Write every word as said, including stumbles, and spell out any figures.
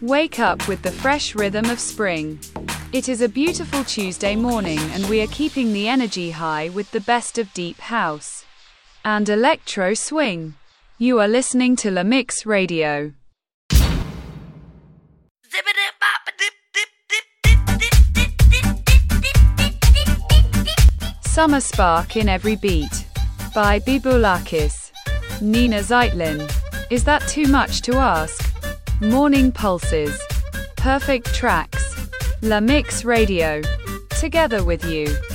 Wake up with the fresh rhythm of spring. It is a beautiful Tuesday morning and we are keeping the energy high with the best of deep house and electro swing. You are listening to La Mix Radio. Summer Spark in Every Beat by Bibulakis. Nina Zeitlin. Is that too much to ask? Morning Pulses. Perfect tracks. La Mix Radio. Together with you.